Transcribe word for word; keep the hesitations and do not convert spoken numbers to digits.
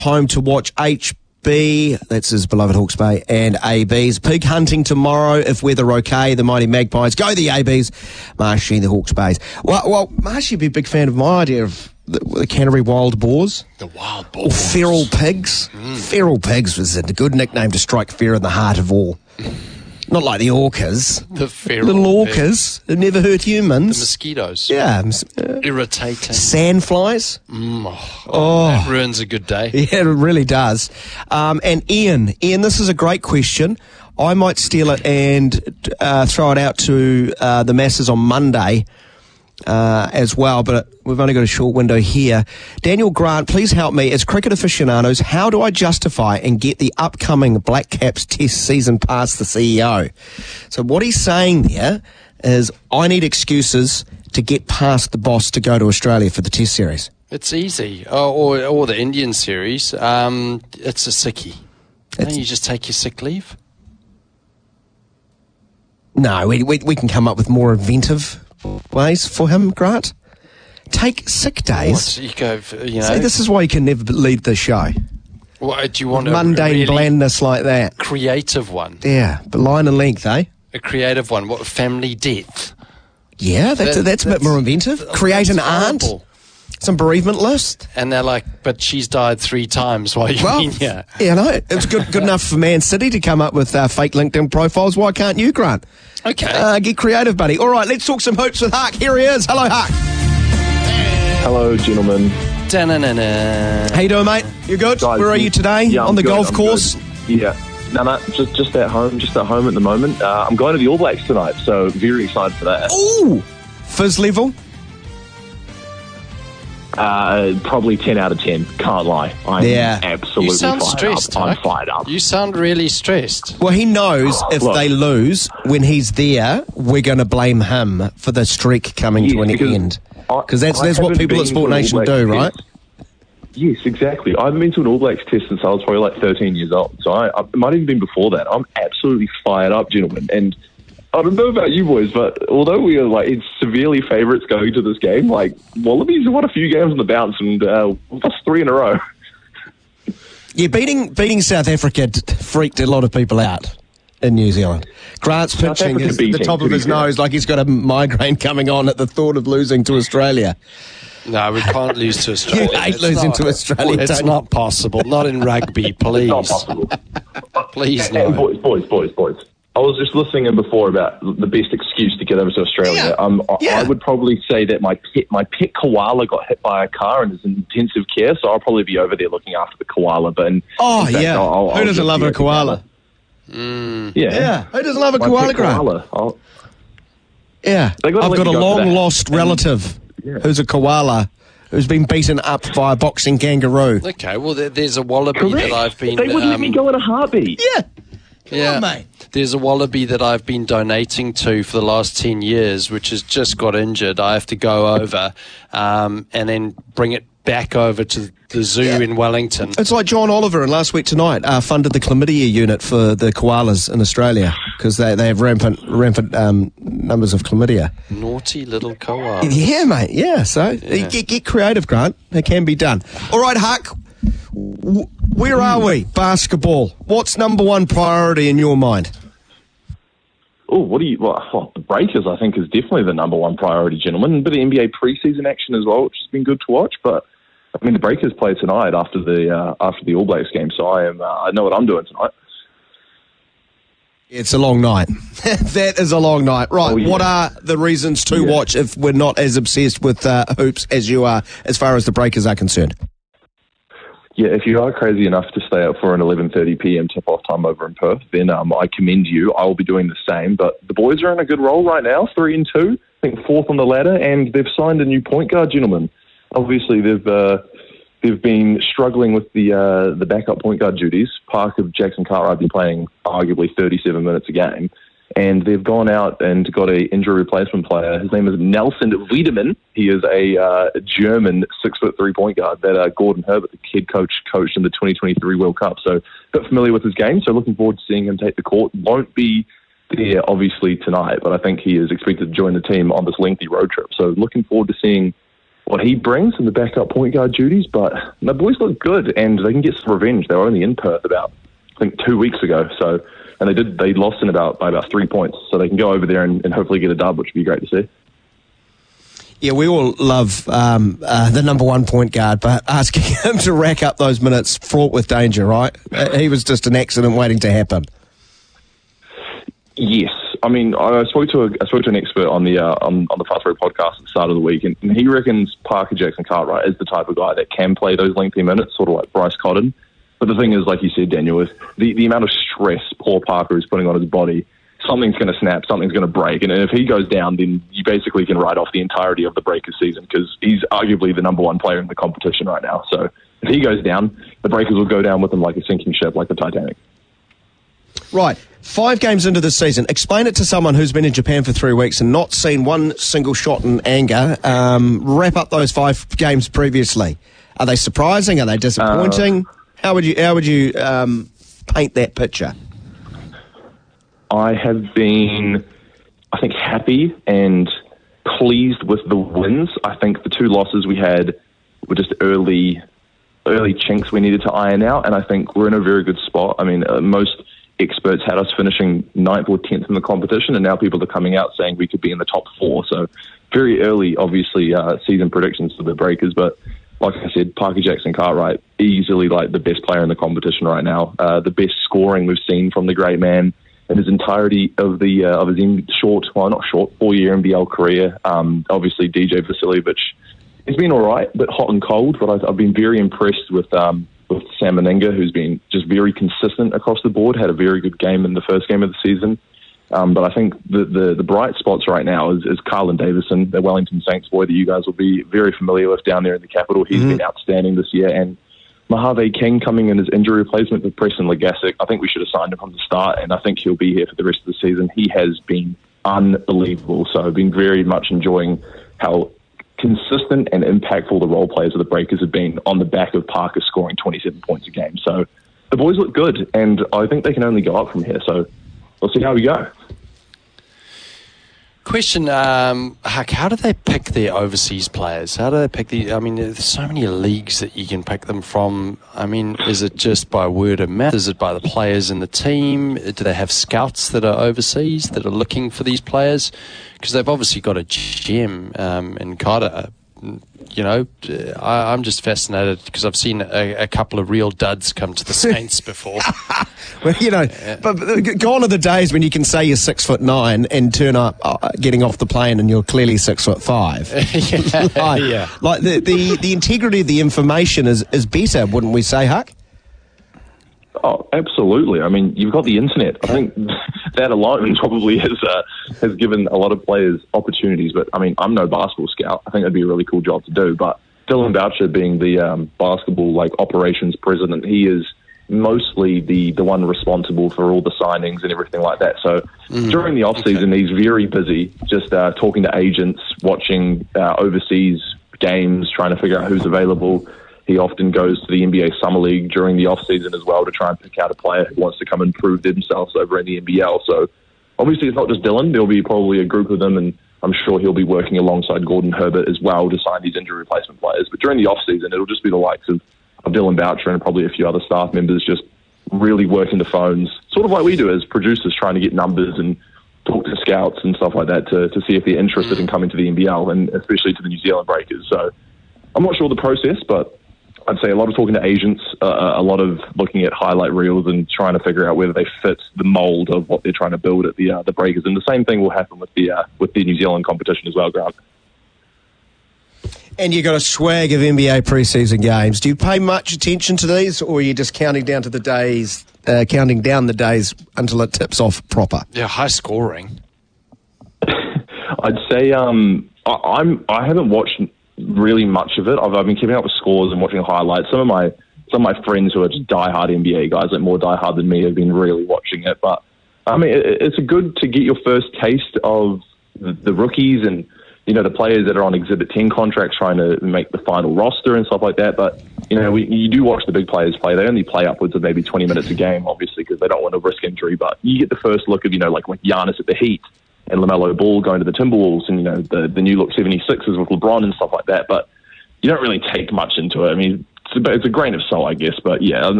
home to watch H B, that's his beloved Hawke's Bay, and A Bs. Pig hunting tomorrow if weather okay. The mighty Magpies go the A Bs. Marshy, the Hawke's Bays. Well, well Marshy would be a big fan of my idea of the, the Canterbury Wild Boars. The Wild Or Boars. feral pigs. Mm. Feral pigs was a good nickname to strike fear in the heart of all. Not like the orcas. The feral Little pig. orcas that never hurt humans. The mosquitoes. Yeah. Uh, Irritating. Sandflies. Mm, oh, Oh. That ruins a good day. Yeah, it really does. Um, and Ian, Ian, this is a great question. I might steal it and uh, throw it out to uh, the masses on Monday uh, as well, but we've only got a short window here. Daniel Grant, please help me. As cricket aficionados, how do I justify and get the upcoming Black Caps test season past the C E O? So what he's saying there is I need excuses to get past the boss to go to Australia for the test series. It's easy. Oh, or, or the Indian series. Um, it's a sickie. Don't you just take your sick leave? No, we, we we can come up with more inventive ways for him, Grant. Take sick days. What? You go, for, you know. See, this is why you can never lead the show. What, do you want Mundane a really blandness like that. creative one? Yeah, but line and length, eh? A creative one. What, family death? Yeah, that's, That- that's a bit that's- more inventive. Create an That's aunt, horrible. some bereavement list. And they're like, but she's died three times while you've Well, been here. you know, it's good good enough for Man City to come up with uh, fake LinkedIn profiles. Why can't you, Grant? Okay. Uh, get creative, buddy. All right, let's talk some hoops with Huck. Here he is. Hello, Huck. Hello, gentlemen. Da-na-na-na. How you doing, mate? You good? Guys, Where are you today? yeah, I'm On the good, golf I'm course? good. Yeah. No, no, just, just at home, just at home at the moment. Uh, I'm going to the All Blacks tonight, so very excited for that. Ooh! Fizz level? Uh, probably ten out of ten, can't lie. I'm Yeah. absolutely You sound fired stressed, up. I'm Huck. fired up. You sound really stressed. Well, he knows if Look. they lose, when he's there, we're going to blame him for the streak coming to Yes, an because end. I- Because that's, I that's what haven't people at been Sport to an Nation All do, Blacks right? test. Yes, exactly. I haven't been to an All Blacks test since I was probably like thirteen years old. So I, I it might have even been before that. I'm absolutely fired up, gentlemen. And I don't know about you boys, but although we are like it's severely favourites going to this game, like Wallabies have won a few games on the bounce and uh, we've lost three in a row. Yeah, beating beating South Africa d- freaked a lot of people out in New Zealand. Grant's South pitching Africa is the beating, top to of be his fair. nose like he's got a migraine coming on at the thought of losing to Australia. No, we can't lose to Australia. You hate It's losing not- to Australia, It's don't you? not possible. Not in rugby, please. Not possible. Please, And no. boys, boys, boys, boys. I was just listening in before about the best excuse to get over to Australia. Yeah. Um, I, Yeah. I would probably say that my pet, my pet koala got hit by a car and is in intensive care, so I'll probably be over there looking after the koala. But in, Oh, in fact, yeah. I'll- I'll- Who I'll doesn't just love be a at the koala? Yeah. Yeah. Who doesn't love a My koala, pet Grant? koala. I'll- Yeah. They gotta I've let got a you go for that. long-lost And- relative Yeah. who's a koala who's been beaten up by a boxing kangaroo. Okay, well, there, there's a wallaby Correct. that I've been... They wouldn't let um, me go in a heartbeat. Yeah. yeah, on, mate. There's a wallaby that I've been donating to for the last ten years, which has just got injured. I have to go over um, and then bring it back over to the zoo Yeah. in Wellington. It's like John Oliver, and last week tonight uh, funded the chlamydia unit for the koalas in Australia because they, they have rampant rampant um, numbers of chlamydia. Naughty little koala. Yeah, mate. Yeah. So Get, get creative, Grant. It can be done. All right, Huck. w- Where are we? Basketball. What's number one priority in your mind? Oh, what do you? Well, well, the Breakers, I think, is definitely the number one priority, gentlemen. A bit of N B A preseason action as well, which has been good to watch. But I mean, the Breakers play tonight after the uh, after the All Blacks game, so I am. Uh, I know what I'm doing tonight. It's a long night. That is a long night. Right. Oh, yeah. What are the reasons to Yeah. watch if we're not as obsessed with uh, hoops as you are as far as the Breakers are concerned? Yeah, if you are crazy enough to stay up for an eleven thirty p.m. tip-off time over in Perth, then um, I commend you. I will be doing the same. But the boys are in a good roll right now, three and two, I think fourth on the ladder, and they've signed a new point guard, gentlemen. Obviously, they've uh, they've been struggling with the uh, the backup point guard duties. Parker Jackson Cartwright been playing arguably thirty-seven minutes a game, and they've gone out and got a injury replacement player. His name is Nelson Wiedemann. He is a uh, German six foot three point guard that uh, Gordon Herbert, the head coach, coached in the twenty twenty-three World Cup. So a bit familiar with his game. So looking forward to seeing him take the court. Won't be there obviously tonight, but I think he is expected to join the team on this lengthy road trip. So looking forward to seeing what he brings in the backup point guard duties, but the boys look good and they can get some revenge. They were only in Perth about, I think, two weeks ago, so and they did they lost in about by about three points, so they can go over there and, and hopefully get a dub, which would be great to see. Yeah, we all love um, uh, the number one point guard, but asking him to rack up those minutes fraught with danger, right? Uh, he was just an accident waiting to happen. Yes, I mean I spoke to a I spoke to an expert on the uh, on, on the Fast Break podcast at the start of the week, and, and he reckons Parker Jackson Cartwright is the type of guy that can play those lengthy minutes, sort of like Bryce Cotton. But the thing is, like you said, Daniel, with the, the amount of stress poor Parker is putting on his body, something's going to snap, something's going to break. And if he goes down, then you basically can write off the entirety of the Breakers season because he's arguably the number one player in the competition right now. So if he goes down, the Breakers will go down with him like a sinking ship, like the Titanic. Right. Five games into the season. Explain it to someone who's been in Japan for three weeks and not seen one single shot in anger. Um, wrap up those five games previously. Are they surprising? Are they disappointing? Uh, how would you how would you um, paint that picture? I have been, I think, happy and pleased with the wins. I think the two losses we had were just early, early chinks we needed to iron out, and I think we're in a very good spot. I mean, uh, most experts had us finishing ninth or tenth in the competition, and now people are coming out saying we could be in the top four. So very early, obviously, uh, season predictions for the Breakers, but like I said, Parker Jackson Cartwright, easily like the best player in the competition right now. Uh, the best scoring we've seen from the great man in his entirety of the uh, of his short, well not short, four-year N B L career. Um, obviously, D J Vasiljevic, he's been all right, but hot and cold. But I've, I've been very impressed with um, with Sam Meninga, who's been just very consistent across the board. Had a very good game in the first game of the season. Um, but I think the, the, the bright spots right now is, is Carlin Davison, the Wellington Saints boy that you guys will be very familiar with down there in the capital. He's mm-hmm. been outstanding this year. And Mojave King coming in as injury replacement for Preston Legasic. I think we should have signed him from the start, and I think he'll be here for the rest of the season. He has been unbelievable. So I've been very much enjoying how consistent and impactful the role players of the Breakers have been on the back of Parker scoring twenty-seven points a game. So the boys look good, and I think they can only go up from here. So we'll see how we go. Question, um, Huck, how do they pick their overseas players? How do they pick the, I mean, there's so many leagues that you can pick them from. I mean, is it just by word of mouth? Is it by the players in the team? Do they have scouts that are overseas that are looking for these players? Because they've obviously got a G M um, in Carter. You know, I, I'm just fascinated because I've seen a, a couple of real duds come to the Saints before. Well, you know, but, but gone are the days when you can say you're six foot nine and turn up uh, getting off the plane and you're clearly six foot five. yeah, like, yeah. like the, the, the integrity of the information is, is better, wouldn't we say, Huck? Oh, absolutely. I mean, you've got the internet. I think that alone probably has uh, has given a lot of players opportunities. But, I mean, I'm no basketball scout. I think that'd be a really cool job to do. But Dylan Boucher being the um, basketball like operations president, he is mostly the, the one responsible for all the signings and everything like that. So mm, during the off-season, okay. he's very busy just uh, talking to agents, watching uh, overseas games, trying to figure out who's available. He often goes to the N B A Summer League during the off-season as well to try and pick out a player who wants to come and prove themselves over in the N B L. So obviously it's not just Dylan. There'll be probably a group of them, and I'm sure he'll be working alongside Gordon Herbert as well to sign these injury replacement players. But during the off-season, it'll just be the likes of, of Dylan Boucher and probably a few other staff members just really working the phones, sort of like we do as producers, trying to get numbers and talk to scouts and stuff like that to, to see if they're interested in coming to the N B L and especially to the New Zealand Breakers. So I'm not sure the process, but I'd say a lot of talking to agents, uh, a lot of looking at highlight reels and trying to figure out whether they fit the mould of what they're trying to build at the uh, the Breakers. And the same thing will happen with the uh, with the New Zealand competition as well, Grant. And you've got a swag of N B A preseason games. Do you pay much attention to these, or are you just counting down to the days, uh, counting down the days until it tips off proper? Yeah, high scoring. I'd say um, I, I'm I haven't watched really much of it. I've, I've been keeping up with scores and watching highlights. Some of my some of my friends who are just diehard N B A guys, like more diehard than me, have been really watching it. But I mean, it, it's a good to get your first taste of the, the rookies and you know the players that are on Exhibit ten contracts trying to make the final roster and stuff like that. But you know, we, you do watch the big players play. They only play upwards of maybe twenty minutes a game, obviously, because they don't want to risk injury. But you get the first look of you know like like Giannis at the Heat and LaMelo Ball going to the Timberwolves and, you know, the, the new look seventy-sixers with LeBron and stuff like that. But you don't really take much into it. I mean, it's a, it's a grain of salt, I guess. But yeah,